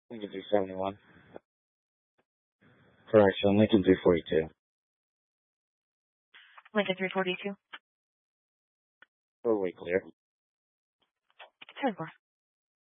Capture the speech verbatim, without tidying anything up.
Lincoln three seventy-one. Correction, Lincoln three forty-two. Lincoln three forty-two. Four-way clear. ten four.